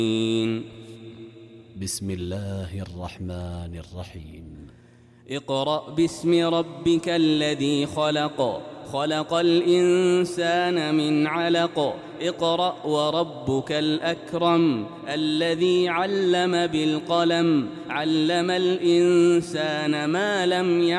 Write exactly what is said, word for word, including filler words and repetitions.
بسم الله الرحمن الرحيم اقرأ باسم ربك الذي خلق خلق الإنسان من علق اقرأ وربك الأكرم الذي علم بالقلم علم الإنسان ما لم يعلم